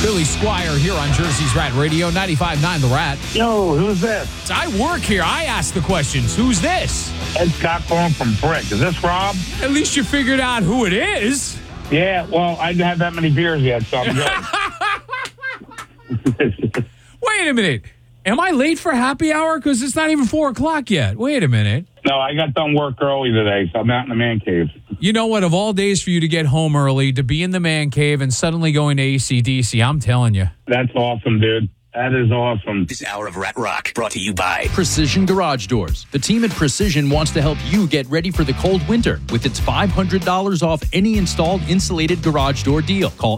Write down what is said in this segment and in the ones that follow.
Billy Squire here on Jersey's Rat Radio, 95.9 The Rat. Yo, who's this? I work here. I ask the questions. Who's this? Ed Scott calling from Brick. Is this Rob? At least you figured out who it is. Yeah, well, I didn't have that many beers yet, so I'm good. Wait a minute. Am I late for happy hour? Because it's not even 4 o'clock yet. Wait a minute. No, I got done work early today, so I'm out in the man cave. You know what? Of all days for you to get home early, to be in the man cave and suddenly going to AC/DC, I'm telling you. That's awesome, dude. That is awesome. This hour of Rat Rock brought to you by Precision Garage Doors. The team at Precision wants to help you get ready for the cold winter with its $500 off any installed insulated garage door deal. Call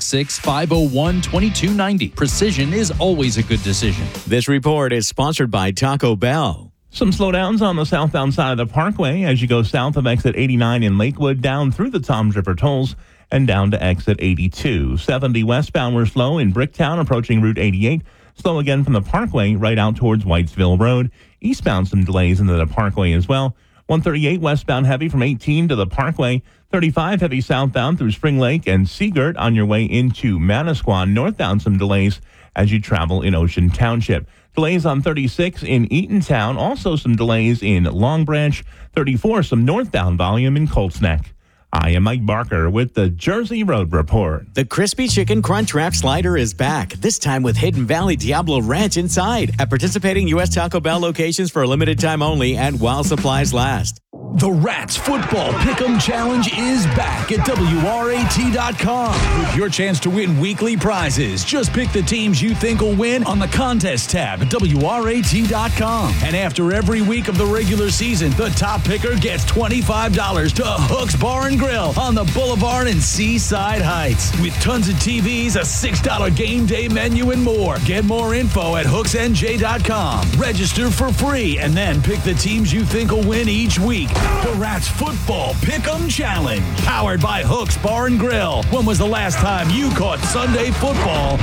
866-501-2290. Precision is always a good decision. This report is sponsored by Taco Bell. Some slowdowns on the southbound side of the Parkway as you go south of exit 89 in Lakewood, down through the Toms River tolls and down to exit 82. 70 westbound were slow in Bricktown approaching Route 88. Slow again from the Parkway right out towards Whitesville Road. Eastbound some delays into the Parkway as well. 138 westbound heavy from 18 to the Parkway. 35 heavy southbound through Spring Lake and Seagirt on your way into Manasquan. Northbound some delays as you travel in Ocean Township. Delays on 36 in Eatontown. Also some delays in Long Branch. 34 some northbound volume in Colts Neck. I am Mike Barker with the Jersey Road Report. The Crispy Chicken Crunch Wrap Slider is back, this time with Hidden Valley Diablo Ranch inside, at participating U.S. Taco Bell locations for a limited time only and while supplies last. The Rats Football Pick'em Challenge is back at WRAT.com with your chance to win weekly prizes. Just pick the teams you think will win on the contest tab at WRAT.com. And after every week of the regular season, the top picker gets $25 to Hook's Bar and Grill on the Boulevard in Seaside Heights. With tons of TVs, a $6 game day menu, and more. Get more info at HooksNJ.com. Register for free and then pick the teams you think will win each week. The Rats Football Pick'em Challenge, powered by Hook's Bar and Grill. When was the last time you caught Sunday football